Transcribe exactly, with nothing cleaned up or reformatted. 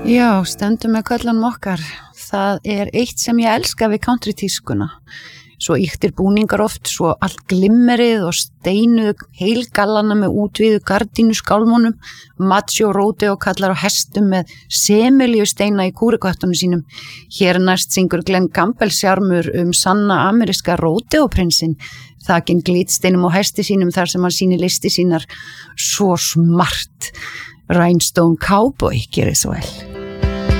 Já, stöndum með köllunum okkar. Það er eitt sem ég elska við country-tískuna. Svo ýktir búningar oft, svo allt glimmerið og steinuð heilgallana með útvíðu gardínu skálmónum, macho ródeo kallar á hestum með semilju steina í kúreköttunum sínum. Hér næst syngur Glenn Campbell sjármur um sanna ameríska ródeoprinsinn, þakinn glitsteinum og hesti sínum þar sem hann sýnir listi sínar. Svo smart. Rhinestone Cowboy gerir svo vel.